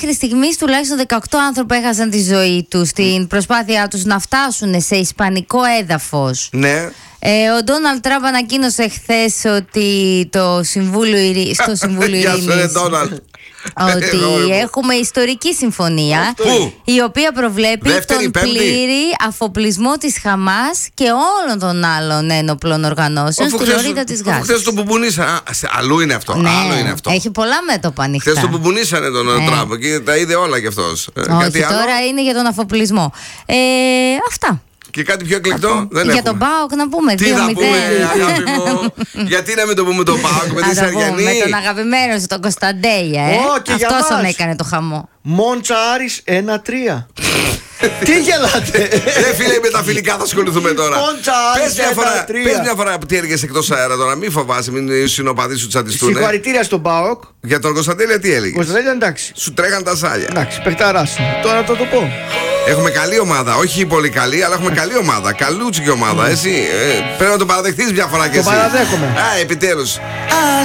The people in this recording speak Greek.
μέχρι στιγμής τουλάχιστον 18 άνθρωποι έχασαν τη ζωή τους στην προσπάθειά τους να φτάσουν σε ισπανικό έδαφος. Ναι. Ο Ντόναλντ Τραμπ ανακοίνωσε χθες ότι στο Συμβούλιο Ειρήνης ότι έχουμε ιστορική συμφωνία η οποία προβλέπει τον πλήρη αφοπλισμό της Χαμάς και όλων των άλλων ένοπλων οργανώσεων στη λωρίδα της Γάζας. Χθες τον πουμπουνίσανε. Αλλού είναι αυτό. Ναι, άλλο είναι αυτό. έχει πολλά μέτωπα ανοιχτά. Χθες τον πουμπουνίσανε τον Τραμπ και τα είδε όλα κι αυτός. Όχι, τώρα είναι για τον αφοπλισμό. Αυτά. Και κάτι πιο εκλεκτό δεν έχουμε. Για τον ΠΑΟΚ να πούμε 2-0. Τι να πούμε, αγάπη μου. Γιατί να μην το πούμε τον ΠΑΟΚ με τη Σαριανή. Με τον αγαπημένο σου τον Κωνσταντέια. Αυτός τον έκανε το χαμό. Μόντσα Άρης 1-3. Τι γελάτε? Φίλε, με τα φιλικά θα ασχοληθούμε τώρα. Πες μια φορά που τι έργες εκτός αέρα τώρα. Μην φοβάσαι, μην συνοπαδείς σου τσαντιστούν. Συγχαρητήρια στον ΠΑΟΚ. Για τον Κωνσταντέλια τι έλεγες? Κωνσταντέλια εντάξει. Σου τρέχαν τα σάλια. Εντάξει, παιχταράς. Τώρα το πω. Έχουμε καλή ομάδα, όχι πολύ καλή, αλλά έχουμε καλή ομάδα. Καλούτσικη ομάδα, εσύ. Πρέπει να το παραδεχτείς μια φορά κι εσύ. Το παραδέχομαι. Επιτέλους.